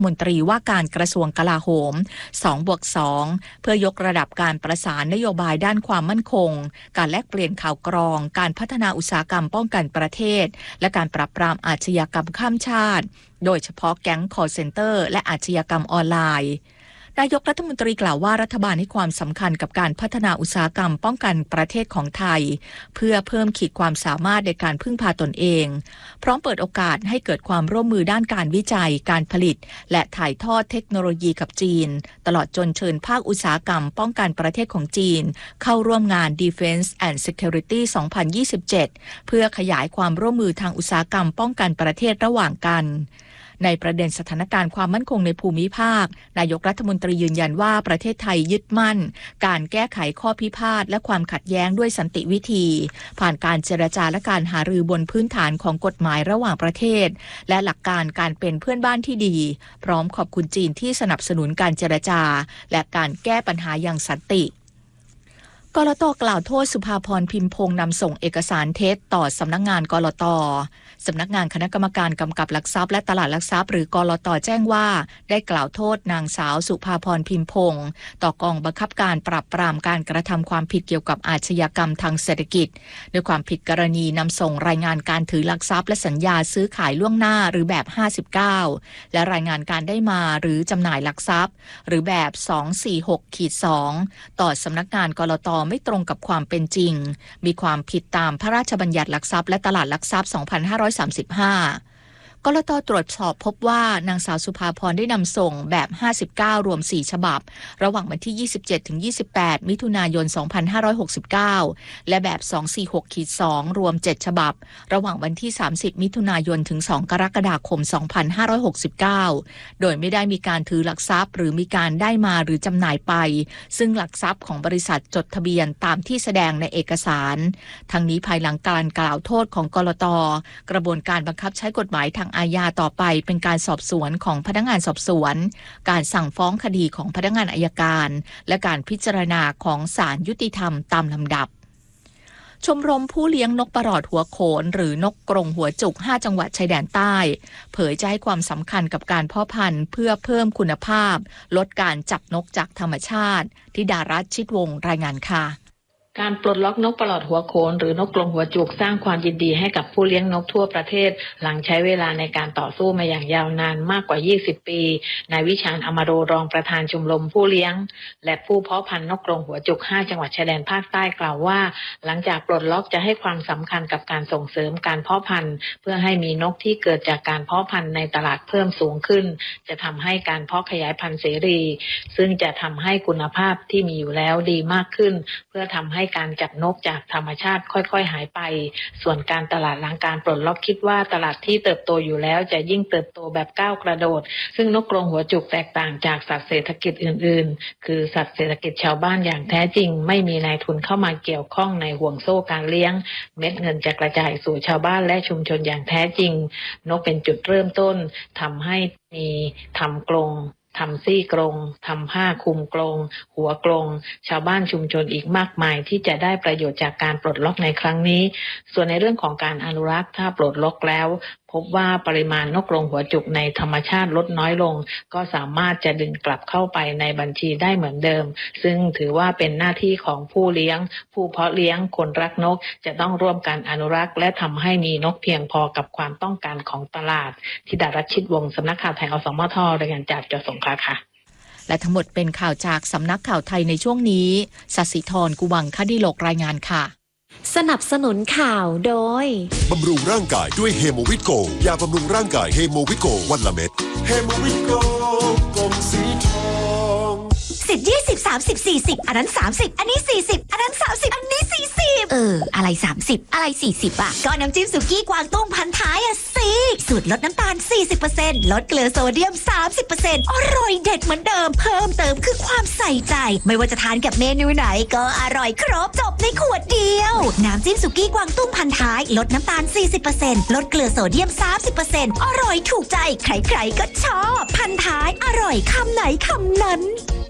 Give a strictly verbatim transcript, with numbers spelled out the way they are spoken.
มนตรีว่าการกระทรวงกลาโหม สองบวกสอง เพื่อยกระดับการประสานนโยบายด้านความมั่นคงการแลกเปลี่ยนข่าวกรองการพัฒนาอุตสาหกรรมป้องกันประเทศและการปราบปรามอาชญากรรมข้ามชาติโดยเฉพาะแก๊ง call center และอาชญากรรมออนไลน์นายกรัฐมนตรีกล่าวว่ารัฐบาลให้ความสำคัญกับการพัฒนาอุตสาหกรรมป้องกันประเทศของไทยเพื่อเพิ่มขีดความสามารถในการพึ่งพาตนเองพร้อมเปิดโอกาสให้เกิดความร่วมมือด้านการวิจัยการผลิตและถ่ายทอดเทคโนโลยีกับจีนตลอดจนเชิญภาคอุตสาหกรรมป้องกันประเทศของจีนเข้าร่วมงาน Defense and Security สองพันยี่สิบเจ็ด เพื่อขยายความร่วมมือทางอุตสาหกรรมป้องกันประเทศระหว่างกันในประเด็นสถานการณ์ความมั่นคงในภูมิภาคนายกรัฐมนตรียืนยันว่าประเทศไทยยึดมั่นการแก้ไขข้อพิพาทและความขัดแย้งด้วยสันติวิธีผ่านการเจรจาและการหารือบนพื้นฐานของกฎหมายระหว่างประเทศและหลักการการเป็นเพื่อนบ้านที่ดีพร้อมขอบคุณจีนที่สนับสนุนการเจรจาและการแก้ปัญหาอย่างสันติกลต.กล่าวโทษสุภาพรพิมพงษ์นำส่งเอกสารเท็จต่อสำนักงานกลต.สำนักงานคณะกรรมการกำกับหลักทรัพย์และตลาดหลักทรัพย์หรือกลต.แจ้งว่าได้กล่าวโทษนางสาวสุภาพรพิมพงษ์ต่อกองบังคับการปราบปรามการกระทำความผิดเกี่ยวกับอาชญากรรมทางเศรษฐกิจด้วยความผิดกรณีนำส่งรายงานการถือหลักทรัพย์และสัญญาซื้อขายล่วงหน้าหรือแบบห้าสิบเก้าและรายงานการได้มาหรือจำหน่ายหลักทรัพย์หรือแบบ สองสี่หก สอง ต่อสำนักงานกลต.ไม่ตรงกับความเป็นจริงมีความผิดตามพระราชบัญญัติหลักทรัพย์และตลาดหลักทรัพย์ สองพันห้าร้อยสามสิบห้ากลต.ตรวจสอบพบว่านางสาวสุภาพรได้นำส่งแบบห้าสิบเก้ารวมสี่ฉบับระหว่างวันที่ยี่สิบเจ็ดถึงยี่สิบแปดมิถุนายนสองพันห้าร้อยหกสิบเก้าและแบบสองสี่หก สองรวมเจ็ดฉบับระหว่างวันที่สามสิบมิถุนายนถึงสองกรกฎาคมสองพันห้าร้อยหกสิบเก้าโดยไม่ได้มีการถือหลักทรัพย์หรือมีการได้มาหรือจำหน่ายไปซึ่งหลักทรัพย์ของบริษัทจดทะเบียนตามที่แสดงในเอกสารทั้งนี้ภายหลังการกล่าวโทษของกลต.กระบวนการบังคับใช้กฎหมายทางอาญาต่อไปเป็นการสอบสวนของพนักงานสอบสวนการสั่งฟ้องคดีของพนักงานอัยการและการพิจารณาของศาลยุติธรรมตามลำดับชมรมผู้เลี้ยงนกปลอดหัวโขนหรือนกกรงหัวจุกห้าจังหวัดชายแดนใต้เผยจะให้ความสำคัญกับการเพาะพันธุ์เพื่อเพิ่มคุณภาพลดการจับนกจากธรรมชาติธิดารัตน์ชิดวงศ์รายงานค่ะการปลดล็อกนกปลอดหัวโขนหรือนกกรงหัวจุกสร้างความยินดีให้กับผู้เลี้ยงนกทั่วประเทศหลังใช้เวลาในการต่อสู้มาอย่างยาวนานมากกว่ายี่สิบปีนายวิชาญอมโรรองประธานชมรมผู้เลี้ยงและผู้เพาะพันธุ์นกกรงหัวจุกห้าจังหวัดชายแดนภาคใต้กล่าวว่าหลังจากปลดล็อกจะให้ความสำคัญกับการส่งเสริมการเพาะพันธุ์เพื่อให้มีนกที่เกิดจากการเพาะพันธุ์ในตลาดเพิ่มสูงขึ้นจะทำให้การเพาะขยายพันธุ์เสรีซึ่งจะทำให้คุณภาพที่มีอยู่แล้วดีมากขึ้นเพื่อทำให้การจับนกจากธรรมชาติค่อยๆหายไปส่วนการตลาดหลังการปลดล็อกคิดว่าตลาดที่เติบโตอยู่แล้วจะยิ่งเติบโตแบบก้าวกระโดดซึ่งนกกรงหัวจุกแตกต่างจากสัตว์เศรษฐกิจอื่นๆคือสัตว์เศรษฐกิจชาวบ้านอย่างแท้จริงไม่มีนายทุนเข้ามาเกี่ยวข้องในห่วงโซ่การเลี้ยงเม็ดเงินจะกระจายสู่ชาวบ้านและชุมชนอย่างแท้จริงนกเป็นจุดเริ่มต้นทำให้มีทำกรงทำซี่กรงทำผ้าคลุมกรงหัวกรงชาวบ้านชุมชนอีกมากมายที่จะได้ประโยชน์จากการปลดล็อกในครั้งนี้ส่วนในเรื่องของการอนุรักษ์ถ้าปลดล็อกแล้วพบว่าปริมาณนกกรงหัวจุกในธรรมชาติลดน้อยลงก็สามารถจะดึงกลับเข้าไปในบัญชีได้เหมือนเดิมซึ่งถือว่าเป็นหน้าที่ของผู้เลี้ยงผู้เพาะเลี้ยงคนรักนกจะต้องร่วมกันอนุรักษ์และทำให้มีนกเพียงพอกับความต้องการของตลาดธิดารัตน์ชิดวงศ์สำนักข่าวไทยอสมทรายงานจากจังหวัดสงขลาค่ะและทั้งหมดเป็นข่าวจากสำนักข่าวไทยในช่วงนี้สัสิธรกุวังคดิโลกรายงานค่ะสนับสนุนข่าวโดยบำรุงร่างกายด้วยเฮโมวิตโกยาบำรุงร่างกายเฮโมวิตโกวันละเม็ดเฮโมวิตโกกลมสีทองสิบ ยี่สิบ สามสิบ สี่สิบอันนั้นสามสิบอันนี้สี่สิบอันนั้นสามสิบอันนี้สี่สิบเอออะไรสามสิบอะไรสี่สิบอ่ะก็น้ำจิ้มสุกี้กวางตุ้งพันท้ายอ่ะสิสูตรลดน้ำตาล สี่สิบเปอร์เซ็นต์ ลดเกลือโซเดียม สามสิบเปอร์เซ็นต์ อร่อยเด็ดเหมือนเดิมเพิ่มเติมคือความใส่ใจไม่ว่าจะทานกับเมนูไหนก็อร่อยครบจบในขวดเดียวน้ำจิ้มสุกี้กวางตุ้งพันท้ายลดน้ำตาล สี่สิบเปอร์เซ็นต์ ลดเกลือโซเดียม สามสิบเปอร์เซ็นต์ อร่อยถูกใจใครๆก็ชอบพันท้ายอร่อยคำไหนคำนั้น